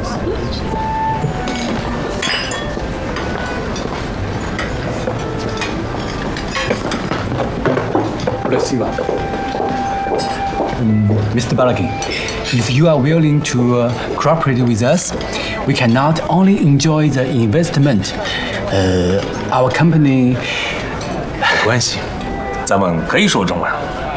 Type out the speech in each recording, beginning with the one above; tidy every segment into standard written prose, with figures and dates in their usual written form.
Mr. Balakin, if you are willing to cooperate with us, we can not only enjoy the investment, our company. 没关系，咱们可以说中文。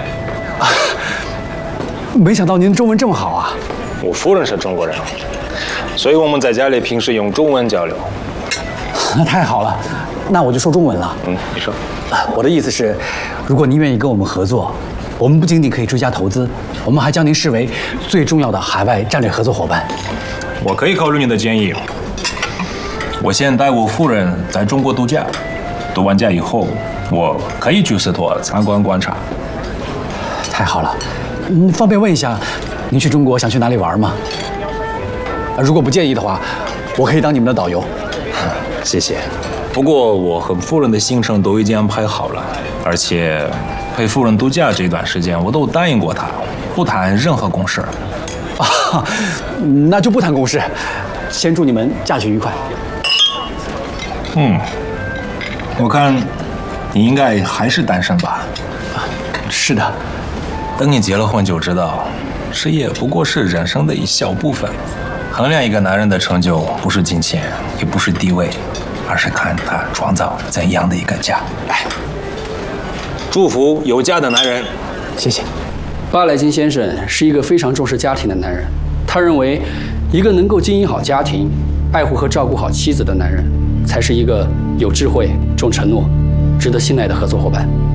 没想到您中文这么好啊！ 我夫人是中国人，所以我们在家里平时用中文交流。 那太好了，那我就说中文了。 你说。 我的意思是，如果您愿意跟我们合作，我们不仅仅可以追加投资，我们还将您视为最重要的海外战略合作伙伴。 我可以考虑你的建议。我先带我夫人在中国度假，度完假以后，我可以去斯托参观观察。 太好了，方便问一下，您去中国想去哪里玩吗？如果不介意的话，我可以当你们的导游。 谢谢。不过我和夫人的行程都已经安排好了，而且陪夫人度假这段时间我都答应过她，不谈任何公事。 啊，那就不谈公事，先祝你们假期愉快。 我看你应该还是单身吧？ 是的。 等你结了婚就知道，事业不过是人生的一小部分。衡量一个男人的成就，不是金钱，也不是地位，而是看他创造怎样的一个家。来，祝福有家的男人。 谢谢。 巴莱金先生是一个非常重视家庭的男人，他认为，一个能够经营好家庭、爱护和照顾好妻子的男人，才是一个有智慧、重承诺、值得信赖的合作伙伴。